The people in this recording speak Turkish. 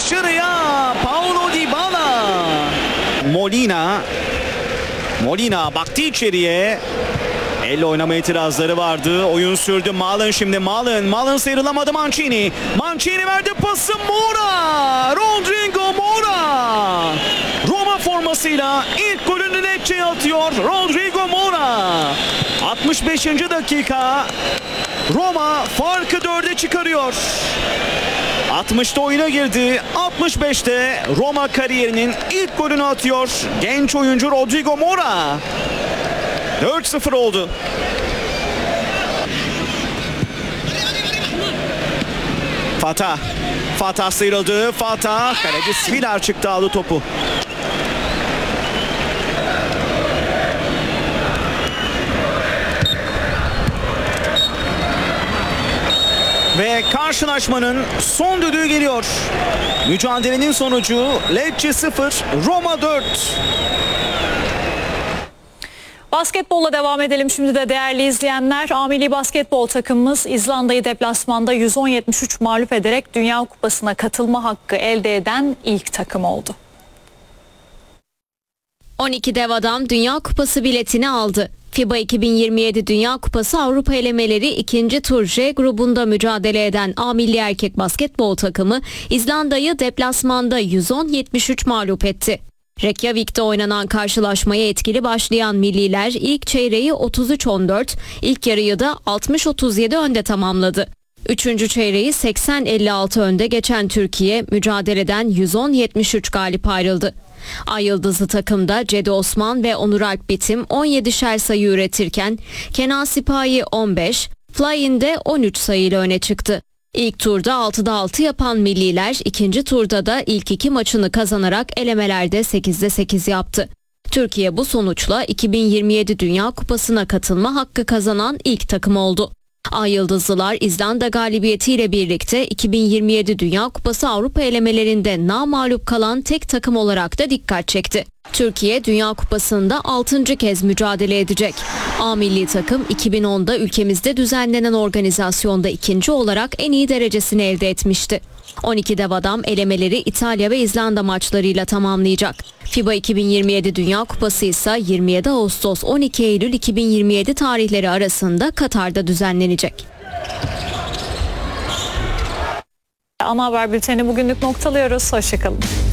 dışarıya Paulo Dybala. Molina baktı içeriye. Elle oynama itirazları vardı. Oyun sürdü. Malen şimdi. Malen sıyrılamadı. Mancini verdi pası. Rodrigo Moura. Roma formasıyla ilk golünü Lecce'ye atıyor. Rodrigo Moura. 65. dakika. Roma farkı 4'e çıkarıyor. 60'ta oyuna girdi. 65'te Roma kariyerinin ilk golünü atıyor. Genç oyuncu Rodrigo Moura. 4-0 oldu. Fatah sıyrıldı. Kaleci Svilar çıktı, aldı topu. Ve karşılaşmanın son düdüğü geliyor. Mücadelenin sonucu Lecce 0, Roma 4. Basketbolla devam edelim şimdi de değerli izleyenler. A Milli Basketbol takımımız İzlanda'yı deplasmanda 110-73 mağlup ederek Dünya Kupası'na katılma hakkı elde eden ilk takım oldu. 12 dev adam Dünya Kupası biletini aldı. FIBA 2027 Dünya Kupası Avrupa elemeleri 2. tur J grubunda mücadele eden A Milli Erkek Basketbol takımı İzlanda'yı deplasmanda 110-73 mağlup etti. Reykjavik'te oynanan karşılaşmaya etkili başlayan milliler ilk çeyreği 33-14, ilk yarıyı da 60-37 önde tamamladı. Üçüncü çeyreği 80-56 önde geçen Türkiye mücadeleden 110-73 galip ayrıldı. Ay Yıldızlı takımda Cedi Osman ve Onur Alp Bitim 17'şer sayı üretirken Kenan Sipahi 15, Fly-in'de 13 sayıyla öne çıktı. İlk turda 6'da 6 yapan milliler ikinci turda da ilk iki maçını kazanarak elemelerde 8'de 8 yaptı. Türkiye bu sonuçla 2027 Dünya Kupası'na katılma hakkı kazanan ilk takım oldu. Ay Yıldızlılar İzlanda galibiyetiyle birlikte 2027 Dünya Kupası Avrupa elemelerinde namağlup kalan tek takım olarak da dikkat çekti. Türkiye Dünya Kupası'nda 6. kez mücadele edecek. A milli takım 2010'da ülkemizde düzenlenen organizasyonda ikinci olarak en iyi derecesini elde etmişti. 12 dev adam elemeleri İtalya ve İzlanda maçlarıyla tamamlayacak. FIBA 2027 Dünya Kupası ise 27 Ağustos 12 Eylül 2027 tarihleri arasında Katar'da düzenlenecek. Ana haber bülteni bugünlük noktalıyoruz. Hoşçakalın.